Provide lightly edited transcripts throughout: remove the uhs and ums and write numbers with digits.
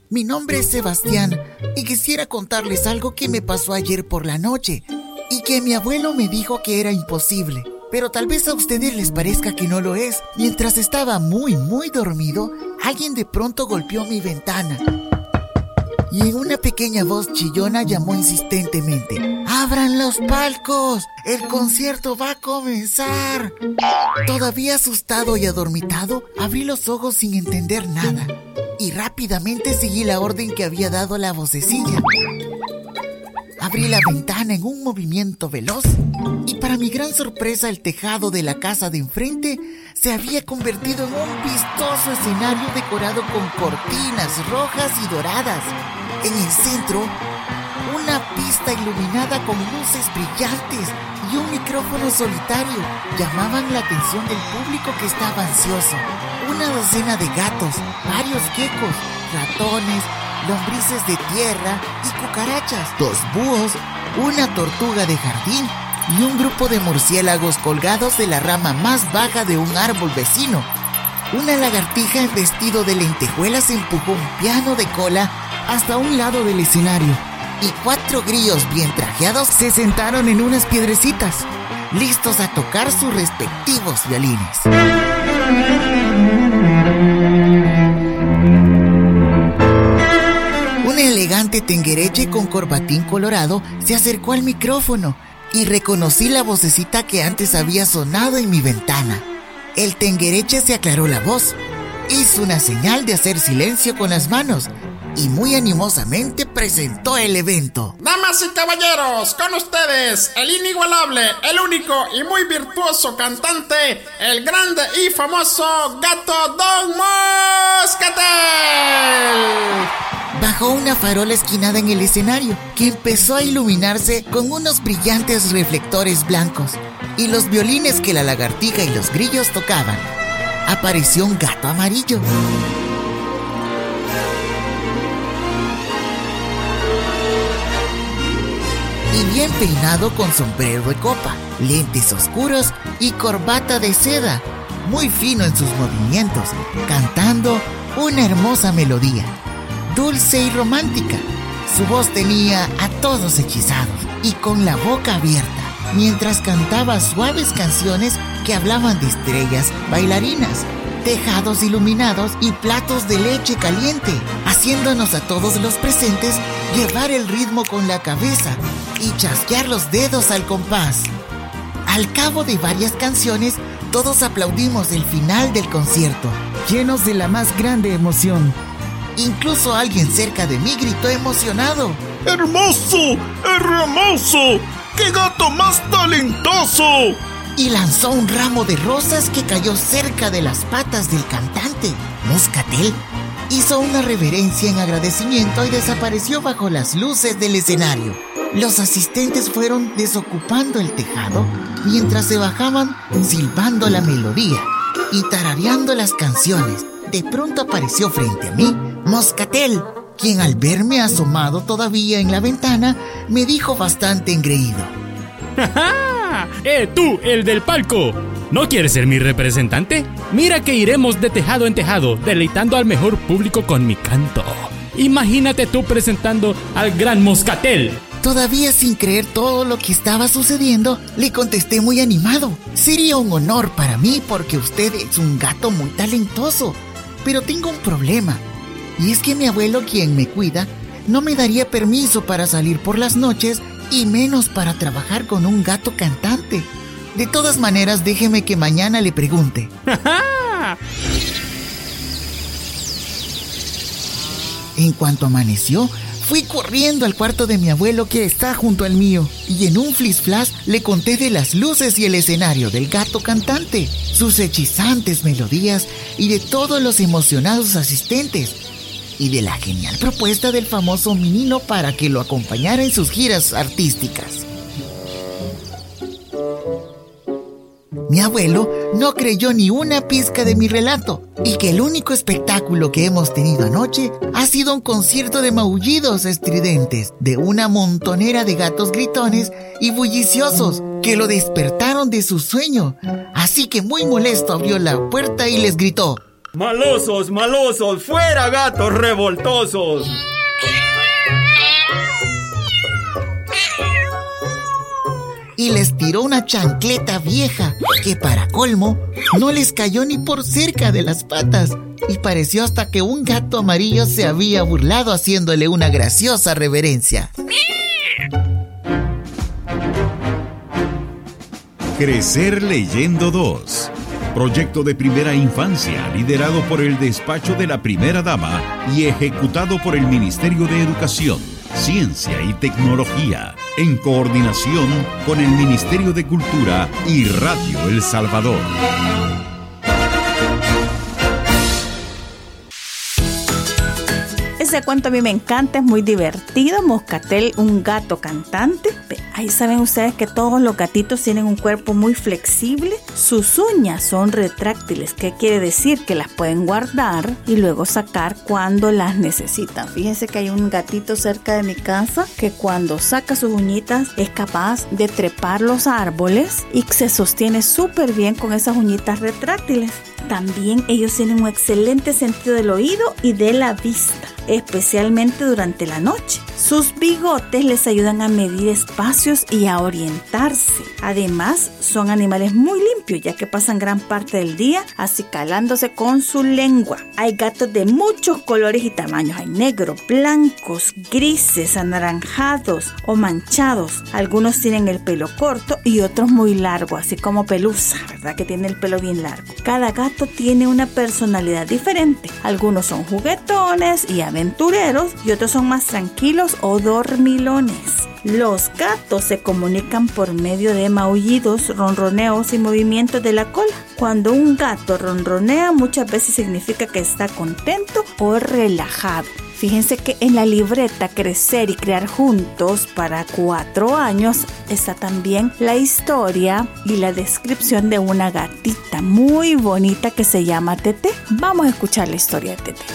Mi nombre es Sebastián y quisiera contarles algo que me pasó ayer por la noche y que mi abuelo me dijo que era imposible. Pero tal vez a ustedes les parezca que no lo es. Mientras estaba muy dormido, alguien de pronto golpeó mi ventana. Y en una pequeña voz chillona llamó insistentemente: ¡abran los palcos! ¡El concierto va a comenzar! Todavía asustado y adormitado, abrí los ojos sin entender nada. Y rápidamente seguí la orden que había dado la vocecilla. Abrí la ventana en un movimiento veloz y para mi gran sorpresa el tejado de la casa de enfrente se había convertido en un vistoso escenario decorado con cortinas rojas y doradas. En el centro, una pista iluminada con luces brillantes y un micrófono solitario llamaban la atención del público que estaba ansioso. Una docena de gatos, varios geckos, ratones, lombrices de tierra y cucarachas, 2 búhos, una tortuga de jardín y un grupo de murciélagos colgados de la rama más baja de un árbol vecino. Una lagartija en vestido de lentejuelas empujó un piano de cola hasta un lado del escenario y 4 grillos bien trajeados se sentaron en unas piedrecitas, listos a tocar sus respectivos violines. Un elegante tenguereche con corbatín colorado se acercó al micrófono y reconocí la vocecita que antes había sonado en mi ventana. El tenguereche se aclaró la voz, hizo una señal de hacer silencio con las manos y muy animosamente presentó el evento. Damas y caballeros, con ustedes, el inigualable, el único y muy virtuoso cantante, el grande y famoso Gato Don Moscatel. Bajó una farola esquinada en el escenario que empezó a iluminarse con unos brillantes reflectores blancos y los violines que la lagartija y los grillos tocaban. Apareció un gato amarillo. Y bien peinado con sombrero de copa, lentes oscuros y corbata de seda, muy fino en sus movimientos, cantando una hermosa melodía, dulce y romántica. Su voz tenía a todos hechizados y con la boca abierta, mientras cantaba suaves canciones que hablaban de estrellas, bailarinas, tejados iluminados y platos de leche caliente, haciéndonos a todos los presentes llevar el ritmo con la cabeza y chasquear los dedos al compás. Al cabo de varias canciones, todos aplaudimos el final del concierto, llenos de la más grande emoción. Incluso alguien cerca de mí gritó emocionado: ¡Hermoso! ¡Hermoso! ¡Qué gato más talentoso! Y lanzó un ramo de rosas que cayó cerca de las patas del cantante. Moscatel hizo una reverencia en agradecimiento y desapareció bajo las luces del escenario. Los asistentes fueron desocupando el tejado mientras se bajaban silbando la melodía y tarareando las canciones. De pronto apareció frente a mí Moscatel, quien al verme asomado todavía en la ventana me dijo bastante engreído: ¡Ja! Tú, el del palco, ¿no quieres ser mi representante? Mira que iremos de tejado en tejado, deleitando al mejor público con mi canto. Imagínate tú presentando al gran Moscatel. Todavía sin creer todo lo que estaba sucediendo, le contesté muy animado: sería un honor para mí porque usted es un gato muy talentoso. Pero tengo un problema, y es que mi abuelo, quien me cuida, no me daría permiso para salir por las noches y menos para trabajar con un gato cantante. De todas maneras, déjeme que mañana le pregunte. En cuanto amaneció, fui corriendo al cuarto de mi abuelo que está junto al mío y en un flash le conté de las luces y el escenario del gato cantante, sus hechizantes melodías y de todos los emocionados asistentes y de la genial propuesta del famoso menino para que lo acompañara en sus giras artísticas. Mi abuelo no creyó ni una pizca de mi relato y que el único espectáculo que hemos tenido anoche ha sido un concierto de maullidos estridentes de una montonera de gatos gritones y bulliciosos que lo despertaron de su sueño. Así que muy molesto abrió la puerta y les gritó: Malosos, malosos, fuera gatos revoltosos. Y les tiró una chancleta vieja que, para colmo, no les cayó ni por cerca de las patas. Y pareció hasta que un gato amarillo se había burlado haciéndole una graciosa reverencia. Crecer Leyendo 2. Proyecto de primera infancia liderado por el despacho de la primera dama y ejecutado por el Ministerio de Educación, Ciencia y Tecnología, en coordinación con el Ministerio de Cultura y Radio El Salvador. Ese cuento a mí me encanta, es muy divertido. Moscatel, un gato cantante. Ahí saben ustedes que todos los gatitos tienen un cuerpo muy flexible. Sus uñas son retráctiles, que quiere decir que las pueden guardar y luego sacar cuando las necesitan. Fíjense que hay un gatito cerca de mi casa que cuando saca sus uñitas es capaz de trepar los árboles y se sostiene súper bien con esas uñitas retráctiles. También ellos tienen un excelente sentido del oído y de la vista, especialmente durante la noche. Sus bigotes les ayudan a medir espacios y a orientarse. Además, son animales muy limpios, ya que pasan gran parte del día acicalándose con su lengua. Hay gatos de muchos colores y tamaños. Hay negros, blancos, grises, anaranjados o manchados. Algunos tienen el pelo corto y otros muy largo, así como Pelusa, ¿verdad? Que tiene el pelo bien largo. Cada gato tiene una personalidad diferente. Algunos son juguetones y aventureros y otros son más tranquilos o dormilones. Los gatos se comunican por medio de maullidos, ronroneos y movimientos de la cola. Cuando un gato ronronea, muchas veces significa que está contento o relajado. Fíjense que en la libreta Crecer y Crear Juntos para 4 años está también la historia y la descripción de una gatita muy bonita que se llama Tete. Vamos a escuchar la historia de Tete.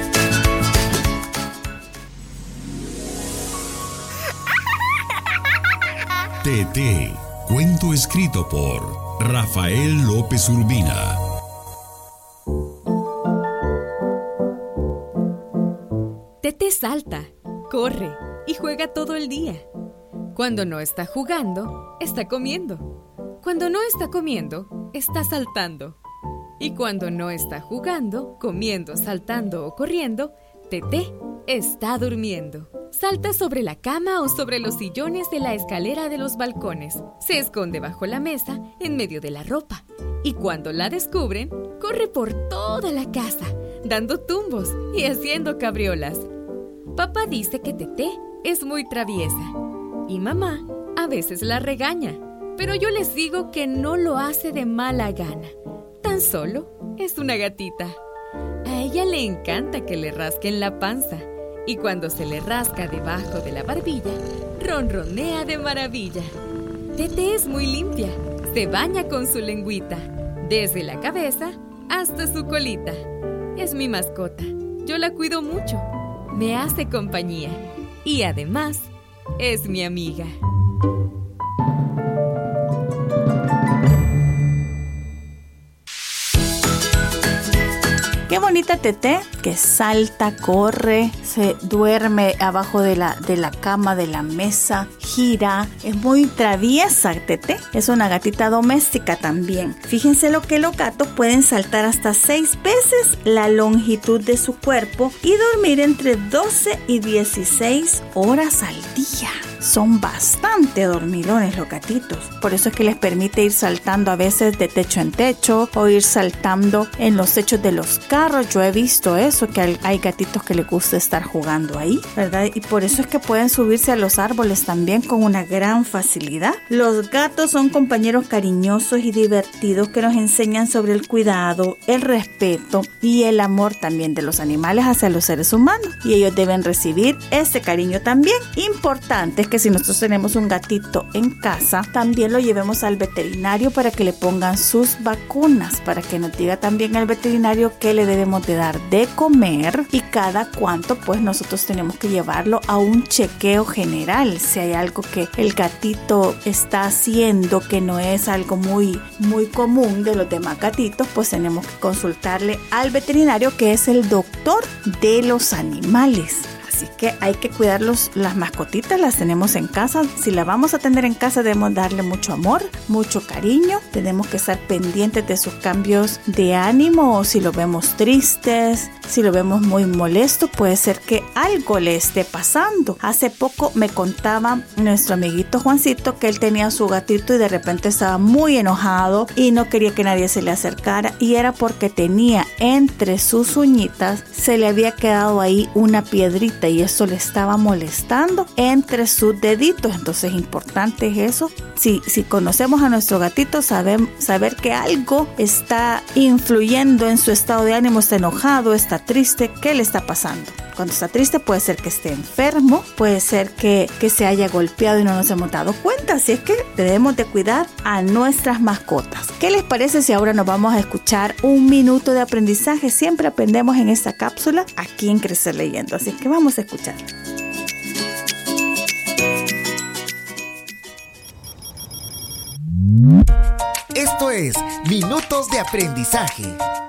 Tete, cuento escrito por Rafael López Urbina. Tete salta, corre y juega todo el día. Cuando no está jugando, está comiendo. Cuando no está comiendo, está saltando. Y cuando no está jugando, comiendo, saltando o corriendo, Tete está durmiendo. Salta sobre la cama o sobre los sillones de la escalera de los balcones. Se esconde bajo la mesa, en medio de la ropa. Y cuando la descubren, corre por toda la casa, dando tumbos y haciendo cabriolas. Papá dice que Tete es muy traviesa. Y mamá a veces la regaña. Pero yo les digo que no lo hace de mala gana. Tan solo es una gatita. A ella le encanta que le rasquen la panza. Y cuando se le rasca debajo de la barbilla, ronronea de maravilla. Tete es muy limpia, se baña con su lengüita, desde la cabeza hasta su colita. Es mi mascota, yo la cuido mucho, me hace compañía y además es mi amiga. Qué bonita Tete, que salta, corre, se duerme abajo de la cama, de la mesa, gira. Es muy traviesa Tete. Es una gatita doméstica también. Fíjense lo que los gatos pueden saltar hasta 6 veces la longitud de su cuerpo y dormir entre 12 y 16 horas al día. Son bastante dormilones los gatitos. Por eso es que les permite ir saltando a veces de techo en techo o ir saltando en los techos de los carros. Yo he visto eso, que hay gatitos que les gusta estar jugando ahí, ¿verdad? Y por eso es que pueden subirse a los árboles también con una gran facilidad. Los gatos son compañeros cariñosos y divertidos que nos enseñan sobre el cuidado, el respeto y el amor también de los animales hacia los seres humanos. Y ellos deben recibir ese cariño también. Importante que si nosotros tenemos un gatito en casa, también lo llevemos al veterinario para que le pongan sus vacunas, para que nos diga también el veterinario qué le debemos de dar de comer y cada cuánto pues nosotros tenemos que llevarlo a un chequeo general. Si hay algo que el gatito está haciendo que no es algo muy común de los demás gatitos, pues tenemos que consultarle al veterinario, que es el doctor de los animales. Así que hay que cuidar las mascotitas, las tenemos en casa. Si la vamos a tener en casa, debemos darle mucho amor, mucho cariño. Tenemos que estar pendientes de sus cambios de ánimo, o si lo vemos tristes, si lo vemos muy molesto, puede ser que algo le esté pasando. Hace poco me contaba nuestro amiguito Juancito que él tenía su gatito y de repente estaba muy enojado y no quería que nadie se le acercara, y era porque tenía entre sus uñitas, se le había quedado ahí una piedrita y eso le estaba molestando entre sus deditos. Entonces es importante eso. Si conocemos a nuestro gatito, saber que algo está influyendo en su estado de ánimo, está enojado, está triste, ¿qué le está pasando? Cuando está triste puede ser que esté enfermo, puede ser que se haya golpeado y no nos hemos dado cuenta. Así es que debemos de cuidar a nuestras mascotas. ¿Qué les parece si ahora nos vamos a escuchar un minuto de aprendizaje? Siempre aprendemos en esta cápsula aquí en Crecer Leyendo. Así es que vamos a escuchar. Esto es Minutos de Aprendizaje.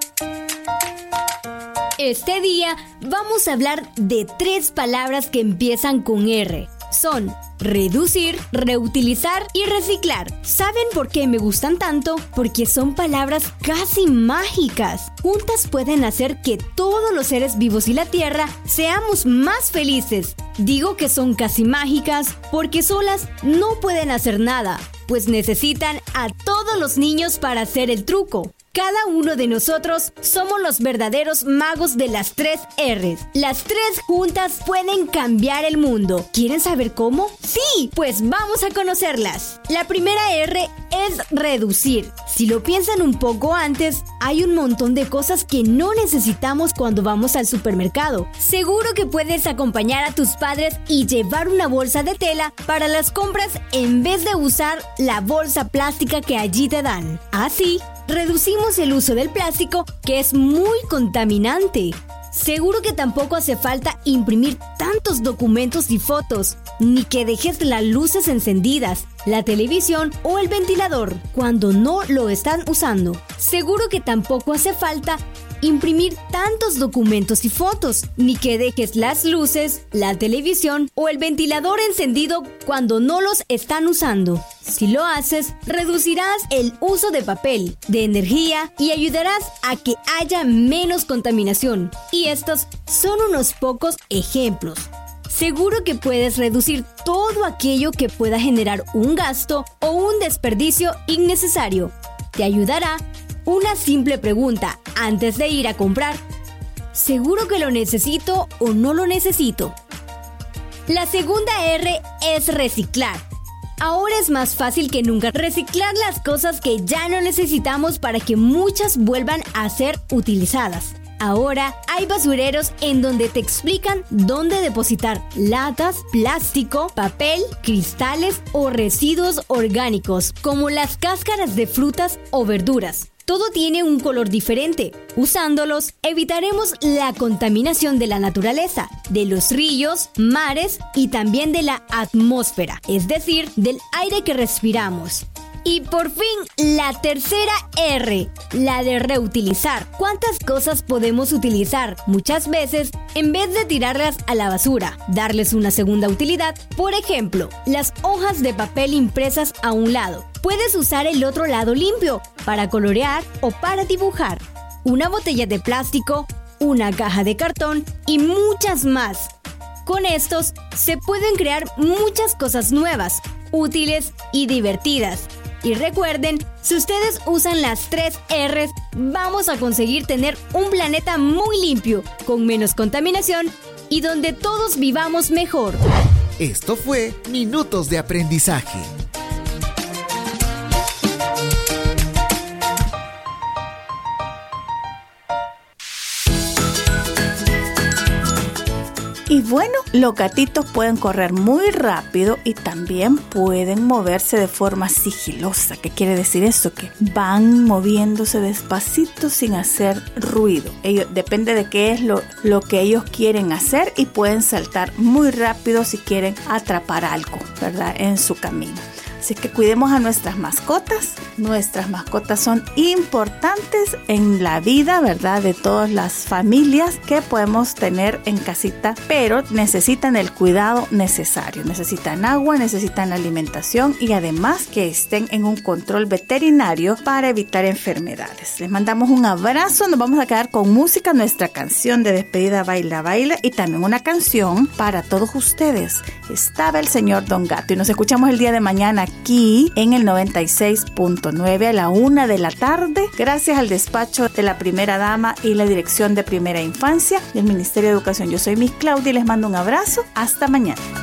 Este día vamos a hablar de 3 palabras que empiezan con R. Son reducir, reutilizar y reciclar. ¿Saben por qué me gustan tanto? Porque son palabras casi mágicas. Juntas pueden hacer que todos los seres vivos y la tierra seamos más felices. Digo que son casi mágicas porque solas no pueden hacer nada, pues necesitan a todos los niños para hacer el truco. Cada uno de nosotros somos los verdaderos magos de las 3 R's. Las 3 juntas pueden cambiar el mundo. ¿Quieren saber cómo? ¡Sí! Pues vamos a conocerlas. La primera R es reducir. Si lo piensan un poco antes, hay un montón de cosas que no necesitamos cuando vamos al supermercado. Seguro que puedes acompañar a tus padres y llevar una bolsa de tela para las compras en vez de usar la bolsa plástica que allí te dan. Así, reducimos el uso del plástico, que es muy contaminante. Seguro que tampoco hace falta imprimir tantos documentos y fotos, ni que dejes las luces encendidas, la televisión o el ventilador cuando no lo están usando. Seguro que tampoco hace falta imprimir tantos documentos y fotos, ni que dejes las luces, la televisión o el ventilador encendido cuando no los están usando. Si lo haces, reducirás el uso de papel, de energía y ayudarás a que haya menos contaminación. Y estos son unos pocos ejemplos. Seguro que puedes reducir todo aquello que pueda generar un gasto o un desperdicio innecesario. Te ayudará una simple pregunta antes de ir a comprar. ¿Seguro que lo necesito o no lo necesito? La segunda R es reciclar. Ahora es más fácil que nunca reciclar las cosas que ya no necesitamos para que muchas vuelvan a ser utilizadas. Ahora hay basureros en donde te explican dónde depositar latas, plástico, papel, cristales o residuos orgánicos, como las cáscaras de frutas o verduras. Todo tiene un color diferente. Usándolos, evitaremos la contaminación de la naturaleza, de los ríos, mares y también de la atmósfera, es decir, del aire que respiramos. Y por fin, la tercera R, la de reutilizar. ¿Cuántas cosas podemos utilizar? Muchas veces, en vez de tirarlas a la basura, darles una segunda utilidad. Por ejemplo, las hojas de papel impresas a un lado. Puedes usar el otro lado limpio para colorear o para dibujar. Una botella de plástico, una caja de cartón y muchas más. Con estos se pueden crear muchas cosas nuevas, útiles y divertidas. Y recuerden, si ustedes usan las 3 R's, vamos a conseguir tener un planeta muy limpio, con menos contaminación y donde todos vivamos mejor. Esto fue Minutos de Aprendizaje. Y bueno, los gatitos pueden correr muy rápido y también pueden moverse de forma sigilosa. ¿Qué quiere decir eso? Que van moviéndose despacito sin hacer ruido. Depende de qué es lo que ellos quieren hacer, y pueden saltar muy rápido si quieren atrapar algo, ¿verdad?, en su camino. Así que cuidemos a nuestras mascotas. Nuestras mascotas son importantes en la vida, ¿verdad?, de todas las familias que podemos tener en casita, pero necesitan el cuidado necesario. Necesitan agua, necesitan alimentación y además que estén en un control veterinario para evitar enfermedades. Les mandamos un abrazo. Nos vamos a quedar con música, nuestra canción de despedida, Baila, Baila, y también una canción para todos ustedes. Estaba el señor Don Gato, y nos escuchamos el día de mañana aquí en el 96.9 a la 1 de la tarde, gracias al despacho de la primera dama y la dirección de Primera Infancia del Ministerio de Educación. Yo soy Miss Claudia y les mando un abrazo. Hasta mañana.